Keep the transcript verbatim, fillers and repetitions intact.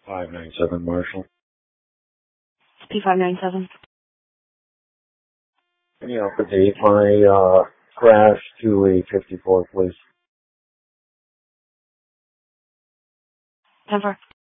five nine seven Marshall. P five nine seven. Can you help date my uh, crash to a fifty-four, please? ten four.